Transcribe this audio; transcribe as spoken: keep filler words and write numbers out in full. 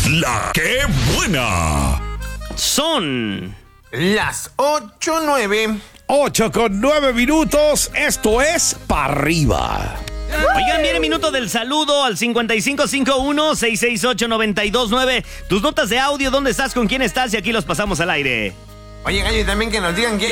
La que buena. Son las ocho nueve. ocho con nueve minutos. Esto es Pa' Arriba. Oigan, viene minuto del saludo al cincuenta y cinco cincuenta y uno, seiscientos sesenta y ocho, noventa y dos nueve. Tus notas de audio, ¿dónde estás? ¿Con quién estás? Y aquí los pasamos al aire. Oye, Gallo, y también que nos digan qué,